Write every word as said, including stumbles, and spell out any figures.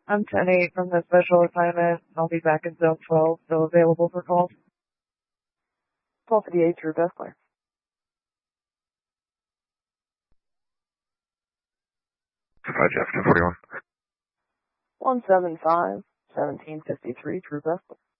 I'm ten eight from the special assignment. I'll be back in zone twelve, so available for calls. twelve fifty-eight through Bethlehem. five Jeff, ten forty-one. one seven five, seventeen fifty-three through Bethlehem.